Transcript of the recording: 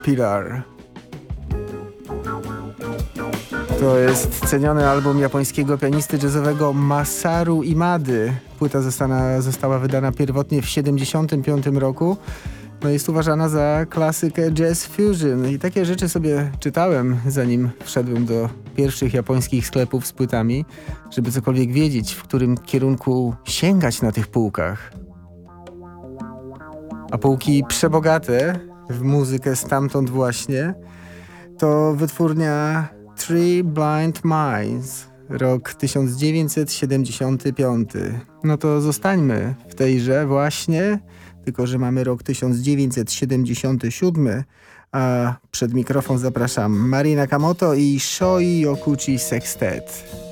Pillar. To jest ceniony album japońskiego pianisty jazzowego Masaru Imady. Płyta została wydana pierwotnie w 1975 roku. No jest uważana za klasykę jazz fusion i takie rzeczy sobie czytałem, zanim wszedłem do pierwszych japońskich sklepów z płytami, żeby cokolwiek wiedzieć, w którym kierunku sięgać na tych półkach. A półki przebogate w muzykę stamtąd właśnie to wytwórnia Three Blind Mice, rok 1975. No to zostańmy w tejże właśnie, tylko że mamy rok 1977, a przed mikrofon zapraszam Mari Nakamoto i Shoi Okuchi Sextet.